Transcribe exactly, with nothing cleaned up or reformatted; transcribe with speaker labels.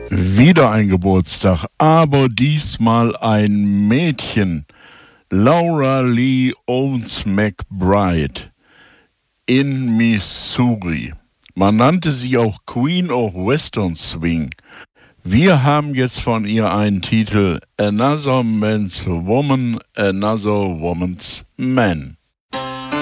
Speaker 1: Wieder ein Geburtstag, aber diesmal ein Mädchen. Laura Lee Owens McBride in Missouri. Man nannte sie auch Queen of Western Swing. Wir haben jetzt von ihr einen Titel: Another Man's Woman, Another Woman's Man.